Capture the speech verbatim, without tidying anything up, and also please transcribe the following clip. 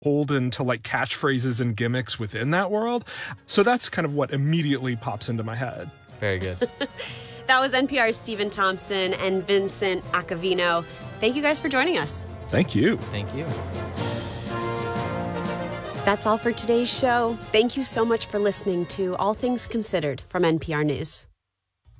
beholden to like catchphrases and gimmicks within that world. So that's kind of what immediately pops into my head. Very good. That was N P R's Stephen Thompson and Vincent Acavino. Thank you guys for joining us. Thank you. Thank you. That's all for today's show. Thank you so much for listening to All Things Considered from N P R News.